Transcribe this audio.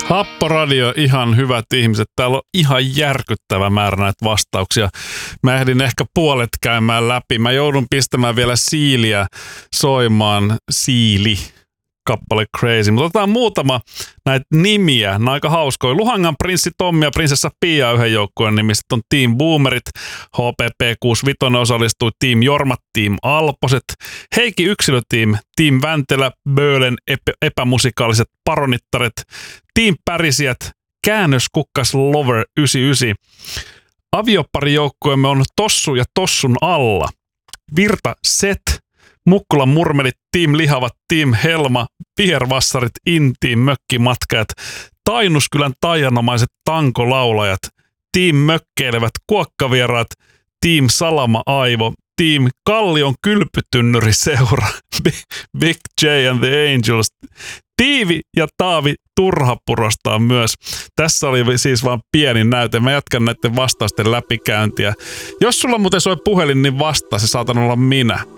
Happoradio, ihan hyvät ihmiset. Täällä on ihan järkyttävä määrä näitä vastauksia. Mä ehdin ehkä puolet käymään läpi. Mä joudun pistämään vielä Siiliä soimaan. Siili. Kappale Crazy. Mutta otetaan muutama näitä nimiä. Nämä on aika hauskoja. Luhangan prinssi Tommi ja prinsessa Pia yhden joukkueen nimistä on Team Boomerit. HPP 65 osallistui Team Jormat, Team Alposet. Heikki yksilötiim, Team Väntelä, Böölen epämusikaaliset paronittaret. Team Pärisijät, Käännöskukkas Lover 99. Avioparijoukkueemme on Tossu ja Tossun alla. Virta Set. Mukkulan murmelit, Team Lihavat, Team Helma, Vihervassarit, Intiin, Mökkimatkajat, Tainuskylän taianomaiset tankolaulajat, Team Mökkeilevät kuokkavieraat, Team Salama Aivo, Team Kallion kylpytynnyriseura, Big J and the Angels, Tiivi ja Taavi Turhapurostaan myös. Tässä oli siis vain pieni näyte. Mä jatkan näiden vastausten läpikäyntiä. Jos sulla muuten soi puhelin, niin vastaa, se saatan olla minä.